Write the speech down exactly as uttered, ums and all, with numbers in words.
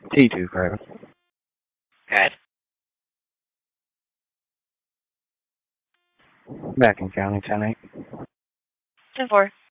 T two, correct. Good. Back in County, ten eight. ten four.